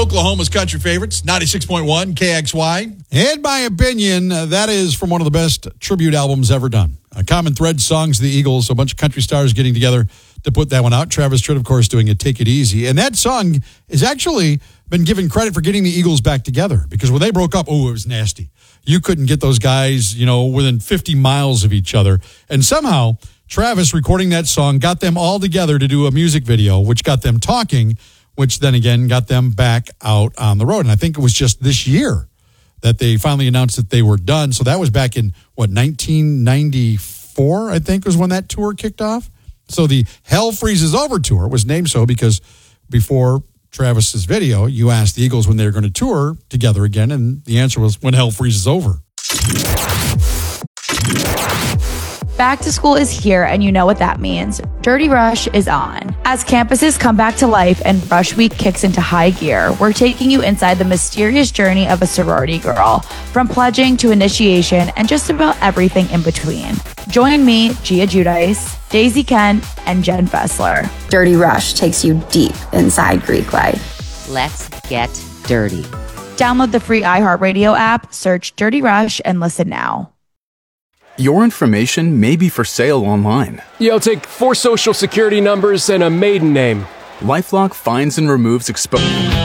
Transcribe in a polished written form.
Oklahoma's country favorites, 96.1 KXY. In my opinion, that is from one of the best tribute albums ever done. Common Thread, Songs of the Eagles, a bunch of country stars getting together to put that one out. Travis Tritt, of course, doing it, Take It Easy. And that song has actually been given credit for getting the Eagles back together, because when they broke up, it was nasty. You couldn't get those guys, within 50 miles of each other. And somehow, Travis recording that song got them all together to do a music video, which got them talking, which then again got them back out on the road. And I think it was just this year that they finally announced that they were done. So that was back in, 1994, I think, was when that tour kicked off. So the Hell Freezes Over tour was named so because before Travis's video, you asked the Eagles when they were going to tour together again, and the answer was when hell freezes over. Back to school is here, and you know what that means. Dirty Rush is on. As campuses come back to life and Rush Week kicks into high gear, we're taking you inside the mysterious journey of a sorority girl, from pledging to initiation and just about everything in between. Join me, Gia Giudice, Daisy Kent, and Jen Fessler. Dirty Rush takes you deep inside Greek life. Let's get dirty. Download the free iHeartRadio app, search Dirty Rush, and listen now. Your information may be for sale online. Yo, take 4 social security numbers and a maiden name. LifeLock finds and removes exposure.